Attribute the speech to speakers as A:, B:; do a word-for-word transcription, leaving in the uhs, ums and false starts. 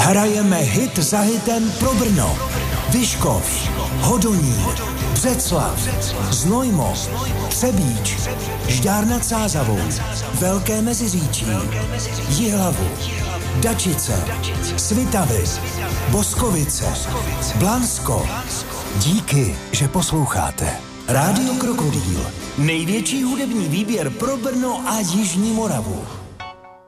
A: Hrajeme hit za hitem pro Brno. Vyškov, Hodonín, Břeclav, Znojmo, Třebíč, Žďár nad Sázavou, Velké Meziříčí, Jihlavu, Dačice, Svitavy, Boskovice, Blansko. Díky, že posloucháte. Rádio Krokodýl. Největší hudební výběr pro Brno a Jižní Moravu.